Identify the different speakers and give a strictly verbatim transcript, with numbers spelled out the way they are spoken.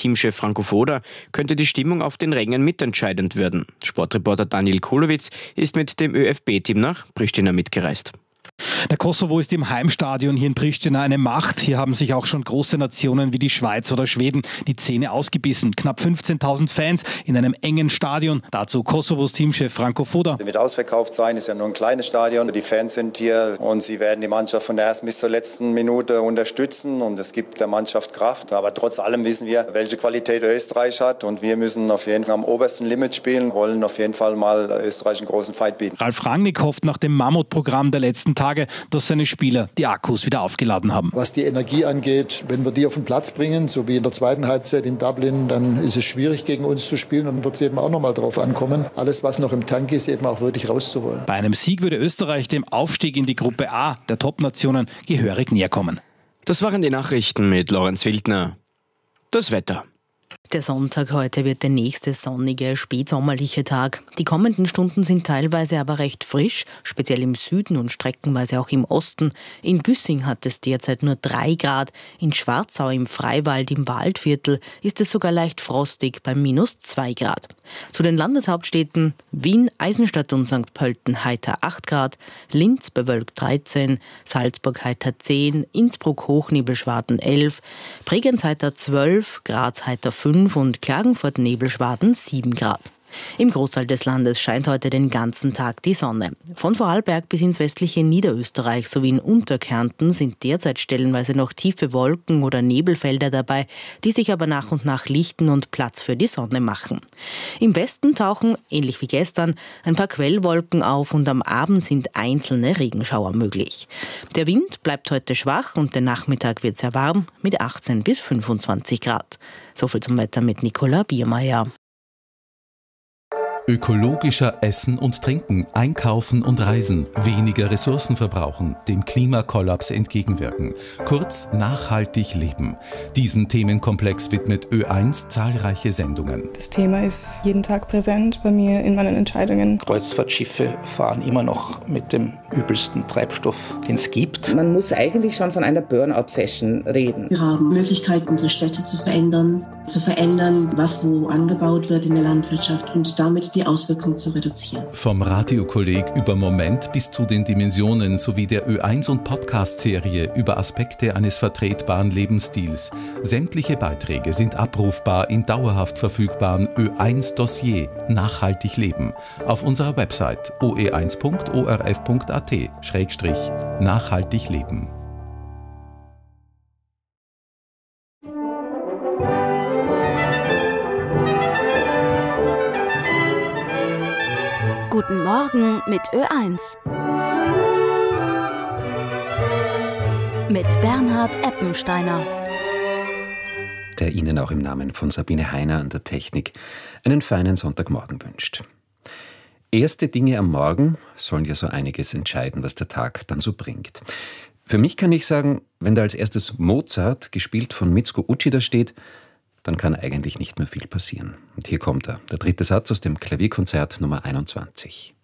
Speaker 1: Teamchef Franco Foda, könnte die Stimmung auf den Rängen mitentscheidend werden. Sportreporter Daniel Kulowitz ist mit dem ÖFB-Team nach Pristina mitgereist.
Speaker 2: Der Kosovo ist im Heimstadion hier in Pristina eine Macht. Hier haben sich auch schon große Nationen wie die Schweiz oder Schweden die Zähne ausgebissen. Knapp fünfzehntausend Fans in einem engen Stadion. Dazu Kosovos Teamchef Franco Foda.
Speaker 3: Wird ausverkauft sein, ist ja nur ein kleines Stadion. Die Fans sind hier und sie werden die Mannschaft von der ersten bis zur letzten Minute unterstützen und es gibt der Mannschaft Kraft. Aber trotz allem wissen wir, welche Qualität Österreich hat und wir müssen auf jeden Fall am obersten Limit spielen, wollen auf jeden Fall mal Österreich einen großen Fight bieten.
Speaker 2: Ralf Rangnick hofft nach dem Mammutprogramm der letzten Tage, dass seine Spieler die Akkus wieder aufgeladen haben.
Speaker 4: Was die Energie angeht, wenn wir die auf den Platz bringen, so wie in der zweiten Halbzeit in Dublin, dann ist es schwierig gegen uns zu spielen und dann wird es eben auch noch mal drauf ankommen, alles was noch im Tank ist, eben auch wirklich rauszuholen.
Speaker 2: Bei einem Sieg würde Österreich dem Aufstieg in die Gruppe A der Top-Nationen gehörig näher kommen.
Speaker 1: Das waren die Nachrichten mit Lorenz Wildner. Das Wetter.
Speaker 5: Der Sonntag heute wird der nächste sonnige, spätsommerliche Tag. Die kommenden Stunden sind teilweise aber recht frisch, speziell im Süden und streckenweise auch im Osten. In Güssing hat es derzeit nur drei Grad. In Schwarzau im Freiwald im Waldviertel ist es sogar leicht frostig bei minus zwei Grad. Zu den Landeshauptstädten: Wien, Eisenstadt und Sankt Pölten heiter acht Grad, Linz bewölkt dreizehn, Salzburg heiter zehn, Innsbruck Hochnebelschwaden elf, Bregenz heiter zwölf, Graz heiter fünf und Klagenfurt Nebelschwaden sieben Grad. Im Großteil des Landes scheint heute den ganzen Tag die Sonne. Von Vorarlberg bis ins westliche Niederösterreich sowie in Unterkärnten sind derzeit stellenweise noch tiefe Wolken oder Nebelfelder dabei, die sich aber nach und nach lichten und Platz für die Sonne machen. Im Westen tauchen, ähnlich wie gestern, ein paar Quellwolken auf und am Abend sind einzelne Regenschauer möglich. Der Wind bleibt heute schwach und der Nachmittag wird sehr warm mit achtzehn bis fünfundzwanzig Grad. Soviel zum Wetter mit Nicola Biermeier.
Speaker 6: Ökologischer Essen und Trinken, Einkaufen und Reisen, weniger Ressourcen verbrauchen, dem Klimakollaps entgegenwirken. Kurz, nachhaltig leben. Diesem Themenkomplex widmet Ö eins zahlreiche Sendungen.
Speaker 7: Das Thema ist jeden Tag präsent bei mir in meinen Entscheidungen.
Speaker 8: Kreuzfahrtschiffe fahren immer noch mit dem übelsten Treibstoff, den es gibt.
Speaker 9: Man muss eigentlich schon von einer Burnout-Fashion reden.
Speaker 10: Wir haben Möglichkeiten, unsere Städte zu verändern, zu verändern, was wo angebaut wird in der Landwirtschaft und damit die Auswirkungen zu reduzieren.
Speaker 6: Vom Radiokolleg über Moment bis zu den Dimensionen sowie der Ö eins und Podcast-Serie über Aspekte eines vertretbaren Lebensstils. Sämtliche Beiträge sind abrufbar im dauerhaft verfügbaren Ö eins Dossier Nachhaltig leben auf unserer Website o e eins punkt o r f punkt a t schrägstrich nachhaltig leben.
Speaker 11: Guten Morgen mit Ö eins. Mit Bernhard Eppensteiner.
Speaker 12: Der Ihnen auch im Namen von Sabine Heiner an der Technik einen feinen Sonntagmorgen wünscht. Erste Dinge am Morgen sollen ja so einiges entscheiden, was der Tag dann so bringt. Für mich kann ich sagen, wenn da als erstes Mozart, gespielt von Mitsuko Uchida, steht, dann kann eigentlich nicht mehr viel passieren. Und hier kommt er, der dritte Satz aus dem Klavierkonzert Nummer einundzwanzig.